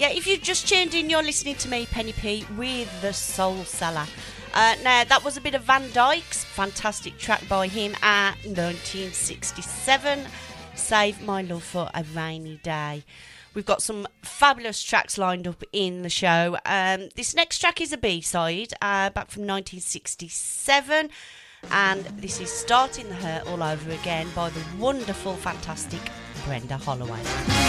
Yeah, if you've just tuned in, you're listening to me, Penny P, with The Soul Seller. Now, that was a bit of Van Dyke's fantastic track by him at 1967, Save My Love for a Rainy Day. We've got some fabulous tracks lined up in the show. This next track is a B-side, back from 1967, and this is Starting the Hurt All Over Again by the wonderful, fantastic Brenda Holloway.